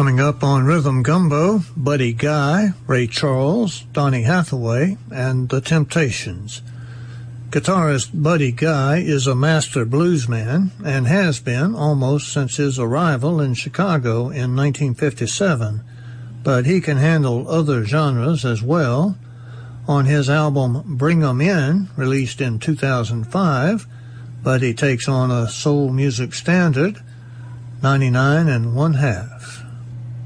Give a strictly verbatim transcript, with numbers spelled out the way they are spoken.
Coming up on Rhythm Gumbo, Buddy Guy, Ray Charles, Donny Hathaway, and The Temptations. Guitarist Buddy Guy is a master bluesman and has been almost since his arrival in Chicago in nineteen fifty-seven, but he can handle other genres as well. On his album Bring 'Em In, released in two thousand five, Buddy takes on a soul music standard, ninety-nine and one half.